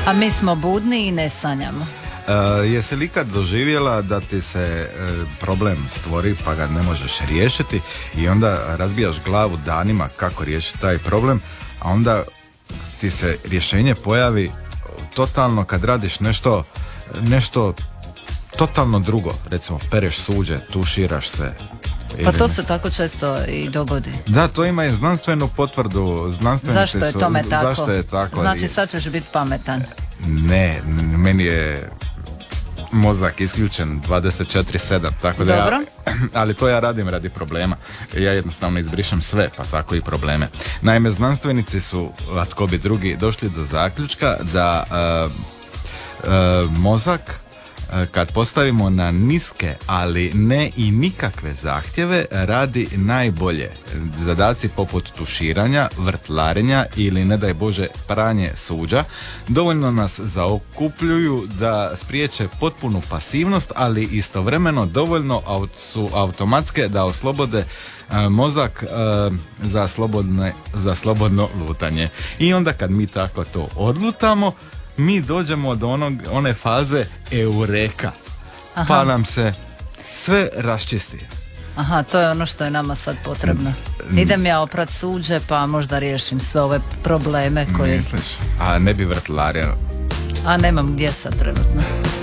A mi smo budni i ne sanjamo. Jesi li ikad doživjela da ti se problem stvori pa ga ne možeš riješiti i onda razbijaš glavu danima kako riješiti taj problem, a onda ti se rješenje pojavi totalno kad radiš nešto totalno drugo, recimo pereš suđe, tuširaš se. Pa to se tako često i dogodi. Da, to ima i znanstvenu potvrdu. Zašto je tome tako? Zašto je tako? Znači sad ćeš biti pametan. Ne, meni je mozak isključen 24/7, tako da dobro. Ali to ja radim radi problema. Ja jednostavno izbrišem sve, pa tako i probleme. Naime, znanstvenici su, a tko bi drugi, došli do zaključka da mozak kad postavimo na niske, ali ne i nikakve zahtjeve, radi najbolje. Zadaci poput tuširanja, vrtlarenja ili, ne daj Bože, pranje suđa dovoljno nas zaokupljuju da spriječe potpunu pasivnost, ali istovremeno dovoljno su automatske da oslobode mozak za slobodno lutanje. I onda kad mi tako to odlutamo, mi dođemo do one faze eureka. Aha. Pa nam se sve raščisti. Aha, to je ono što je nama sad potrebno. Idem ja oprat suđe pa možda riješim sve ove probleme koje... Misliš? A ne bi vrtlario? A nemam gdje sad trenutno.